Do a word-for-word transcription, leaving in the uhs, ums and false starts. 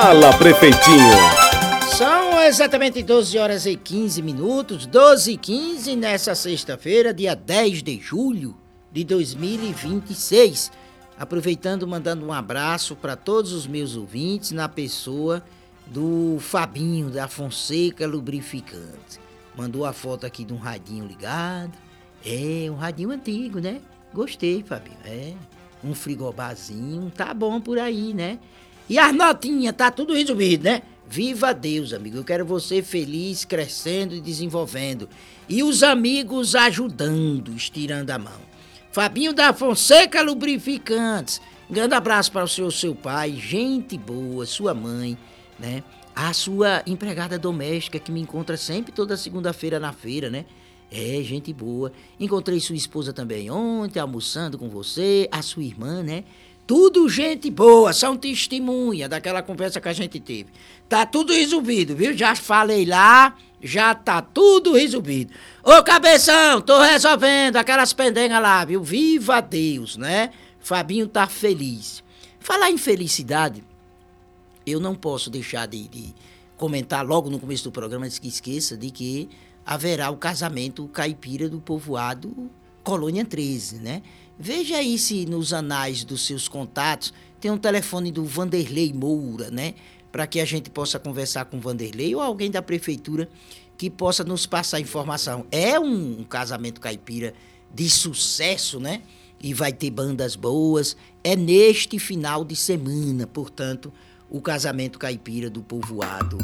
Fala, prefeitinho. São exatamente doze horas e quinze minutos, doze e quinze nessa sexta-feira, dia dez de julho de dois mil e vinte e seis. Aproveitando, mandando um abraço para todos os meus ouvintes na pessoa do Fabinho da Fonseca Lubrificante. Mandou a foto aqui de um radinho ligado. É, um radinho antigo, né? Gostei, Fabinho. É, um frigobarzinho, tá bom por aí, né? E as notinhas, tá tudo resolvido, né? Viva Deus, amigo. Eu quero você feliz, crescendo e desenvolvendo. E os amigos ajudando, estirando a mão. Fabinho da Fonseca Lubrificantes. Um grande abraço para o seu, seu pai, gente boa, sua mãe, né? A sua empregada doméstica que me encontra sempre toda segunda-feira na feira, né? É, gente boa. Encontrei sua esposa também ontem, almoçando com você, a sua irmã, né? Tudo gente boa, são testemunha daquela conversa que a gente teve. Tá tudo resolvido, viu? Já falei lá, já tá tudo resolvido. Ô, cabeção, tô resolvendo aquelas pendengas lá, viu? Viva Deus, né? Fabinho tá feliz. Falar em felicidade, eu não posso deixar de, de comentar logo no começo do programa, antes que esqueça, de que haverá o casamento caipira do povoado Colônia treze, né? Veja aí se nos anais dos seus contatos tem um telefone do Vanderlei Moura, né? Para que a gente possa conversar com o Vanderlei ou alguém da prefeitura que possa nos passar informação. É um, um casamento caipira de sucesso, né? E vai ter bandas boas. É neste final de semana, portanto, o casamento caipira do povoado